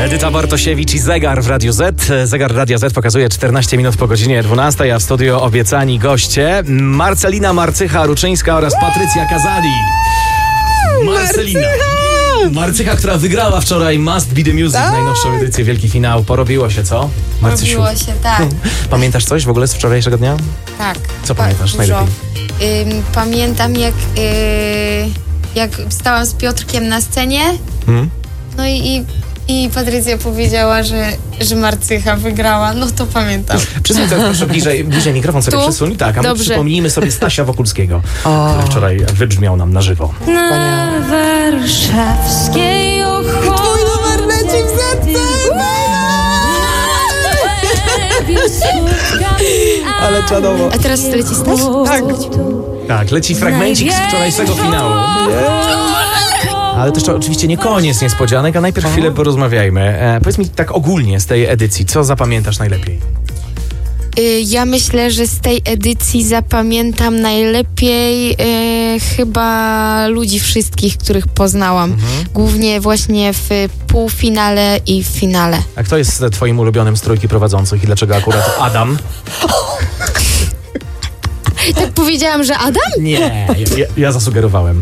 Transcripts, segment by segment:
Edyta Bartosiewicz i Zegar w Radiu Z. Zegar Radia Z pokazuje 14 minut po godzinie 12, a w studio obiecani goście Marcelina Marcycha-Ruczyńska oraz Patrycja Kazali. Marcycha, która wygrała wczoraj Must Be The Music, najnowszą edycję, wielki finał. Porobiło się, co? Marcysiu. Porobiło się, tak. Pamiętasz coś w ogóle z wczorajszego dnia? Tak. Co pamiętasz najlepiej? Pamiętam jak stałam z Piotrkiem na scenie, no i Patrycja powiedziała, że Marcycha wygrała, no to pamiętam. Przesuń proszę bliżej mikrofon sobie przesuń. Tak, a my przypomnijmy sobie Stasia Wokulskiego, który wczoraj wybrzmiał nam na żywo. Na warszawskiej ochłodzie. Twój numer leci w serce! Ale czadowo. A teraz leci Staś? Tak, leci fragmencik z wczorajszego finału. Ale to jeszcze oczywiście nie koniec niespodzianek, a najpierw chwilę porozmawiajmy. Powiedz mi tak ogólnie z tej edycji, co zapamiętasz najlepiej? Ja myślę, że z tej edycji zapamiętam najlepiej chyba ludzi wszystkich, których poznałam. Głównie właśnie w półfinale i w finale. A kto jest twoim ulubionym z trójki prowadzących i dlaczego akurat Adam? Tak powiedziałam, że Adam? Nie, ja zasugerowałem.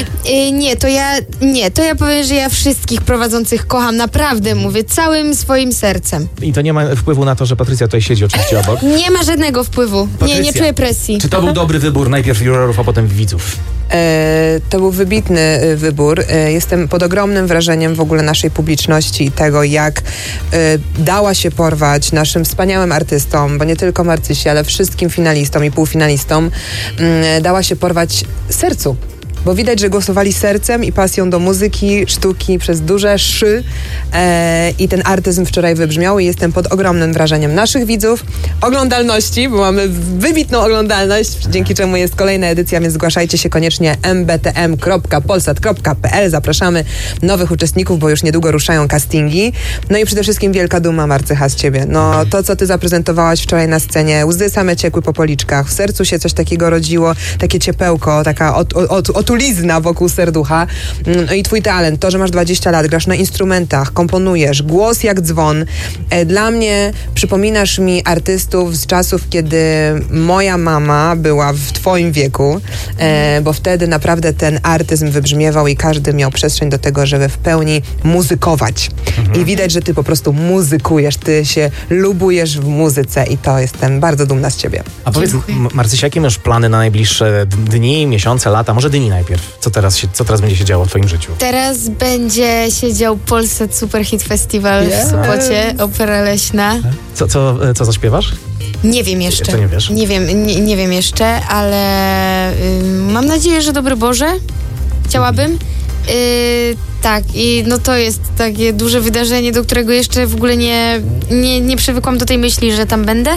To ja powiem, że ja wszystkich prowadzących kocham, naprawdę mówię, całym swoim sercem. I to nie ma wpływu na to, że Patrycja tutaj siedzi oczywiście obok. Nie ma żadnego wpływu. Patrycja, nie czuję presji. Czy to był dobry wybór, najpierw jurorów, a potem widzów? To był wybitny wybór. Jestem pod ogromnym wrażeniem w ogóle naszej publiczności i tego, jak dała się porwać naszym wspaniałym artystom, bo nie tylko Marcysi, ale wszystkim finalistom i półfinalistom, dała się porwać sercu. Bo widać, że głosowali sercem i pasją do muzyki, sztuki przez duże szy i ten artyzm wczoraj wybrzmiał i jestem pod ogromnym wrażeniem naszych widzów, oglądalności, bo mamy wybitną oglądalność, dzięki czemu jest kolejna edycja, więc zgłaszajcie się koniecznie mbtm.polsat.pl. Zapraszamy nowych uczestników, bo już niedługo ruszają castingi. No i przede wszystkim wielka duma, Marcycha, z ciebie. No to, co ty zaprezentowałaś wczoraj na scenie, łzy same ciekły po policzkach, w sercu się coś takiego rodziło, takie ciepełko, taka otulizna wokół serducha. No i twój talent, to, że masz 20 lat, grasz na instrumentach, komponujesz, głos jak dzwon. Dla mnie przypominasz mi artystów z czasów, kiedy moja mama była w twoim wieku, bo wtedy naprawdę ten artyzm wybrzmiewał i każdy miał przestrzeń do tego, żeby w pełni muzykować. I widać, że ty po prostu muzykujesz, ty się lubujesz w muzyce i to jestem bardzo dumna z ciebie. A powiedz, Marcysia, jakie masz plany na najbliższe dni, miesiące, lata? Może dni najpierw. Co teraz będzie się działo w twoim życiu? Teraz będzie się dział Polsat Superhit Festival w Sopocie, Opera Leśna. Co zaśpiewasz? Nie wiem jeszcze. Jeszcze nie wiesz? Nie wiem jeszcze, ale mam nadzieję, że dobry Boże. Chciałabym. Tak, i no to jest takie duże wydarzenie, do którego jeszcze w ogóle nie przywykłam do tej myśli, że tam będę.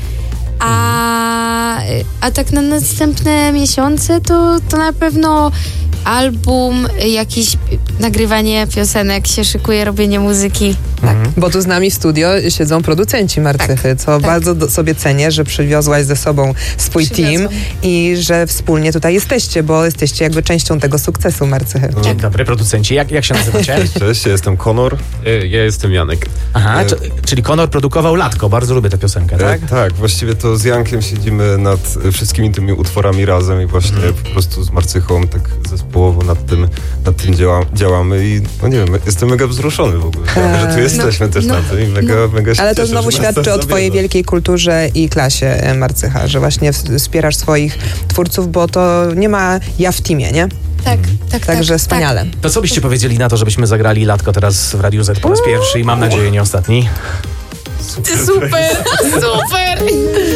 A tak na następne miesiące to na pewno album, jakieś nagrywanie piosenek się szykuje, robienie muzyki. Tak, bo tu z nami w studio siedzą producenci Marcychy, co bardzo sobie cenię, że przywiozłaś ze sobą swój team i że wspólnie tutaj jesteście, bo jesteście jakby częścią tego sukcesu Marcychy. Dzień dobry, producenci. Jak się nazywacie? Cześć, ja jestem Konor. Ja jestem Janek. Aha, czyli Konor produkował Latko. Bardzo lubię tę piosenkę, tak? Tak, właściwie to z Jankiem siedzimy nad wszystkimi tymi utworami razem i właśnie po prostu z Marcychą tak zespołowo nad tym działamy i no nie wiem, jestem mega wzruszony w ogóle, że tu jesteśmy też na tym i mega się ale to cieszę, znowu że nas świadczy o twojej zabiera. wielkiej kulturze i klasie, Marcycha, że właśnie wspierasz swoich twórców, bo to nie ma ja w teamie, nie? Także wspaniale. To co byście powiedzieli na to, żebyśmy zagrali Latko teraz w Radiu Z po raz pierwszy i mam nadzieję nie ostatni? Super!